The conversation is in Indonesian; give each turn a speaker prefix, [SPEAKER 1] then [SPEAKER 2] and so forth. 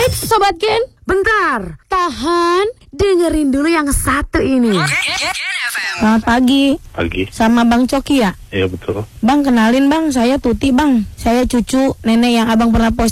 [SPEAKER 1] Eits, Sobat Gen, bentar, tahan, dengerin dulu yang satu ini.
[SPEAKER 2] Selamat pagi.
[SPEAKER 3] Pagi.
[SPEAKER 2] Sama Bang Coki ya?
[SPEAKER 3] Iya betul.
[SPEAKER 2] Bang, kenalin Bang, saya Tuti Bang. Saya cucu nenek yang abang pernah post